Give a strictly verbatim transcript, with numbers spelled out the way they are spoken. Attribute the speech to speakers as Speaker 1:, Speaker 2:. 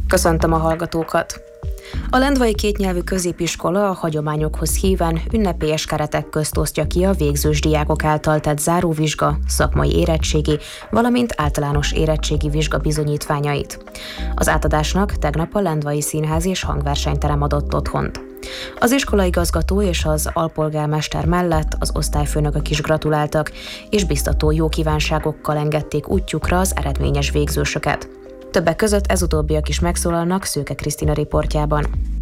Speaker 1: Köszöntöm a hallgatókat! A lendvai kétnyelvű középiskola a hagyományokhoz híven ünnepélyes keretek közt osztja ki a végzős diákok által tett záróvizsga, szakmai érettségi, valamint általános érettségi vizsga bizonyítványait. Az átadásnak tegnap a Lendvai Színház és Hangversenyterem adott otthont. Az iskolaigazgató és az alpolgármester mellett az osztályfőnökök is gratuláltak, és biztató jó kívánságokkal engedték útjukra az eredményes végzősöket. Többek között ez utóbbiak is megszólalnak Szőke Krisztina riportjában.